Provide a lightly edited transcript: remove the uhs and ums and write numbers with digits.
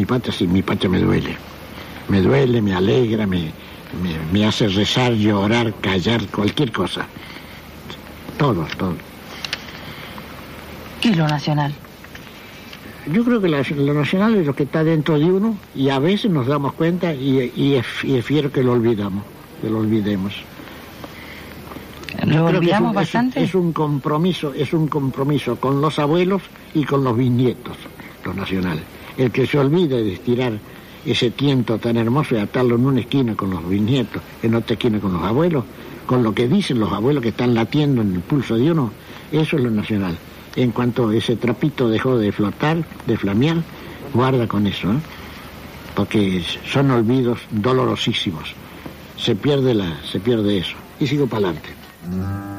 patria sí, mi patria me duele. Me duele, me alegra, me hace rezar, llorar, callar, cualquier cosa. Todo. ¿Y lo nacional? Yo creo que lo nacional es lo que está dentro de uno y a veces nos damos cuenta y es fiero que lo olvidemos. ¿Lo olvidamos bastante? Es un compromiso con los abuelos y con los bisnietos, lo nacional. El que se olvide de estirar ese tiento tan hermoso y atarlo en una esquina con los bisnietos, en otra esquina con los abuelos, con lo que dicen los abuelos que están latiendo en el pulso de uno, eso es lo nacional. En cuanto ese trapito dejó de flotar, de flamear, guarda con eso, ¿eh? Porque son olvidos dolorosísimos. Se pierde eso. Y sigo para adelante.